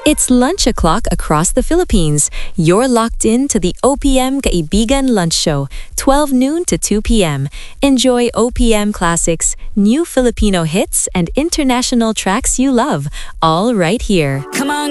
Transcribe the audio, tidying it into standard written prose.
It's lunch o'clock across the Philippines. You're locked in to the OPM Kaibigan Lunch Show, 12 noon to 2 p.m. Enjoy OPM classics, new Filipino hits, and international tracks you love, all right here. Come on.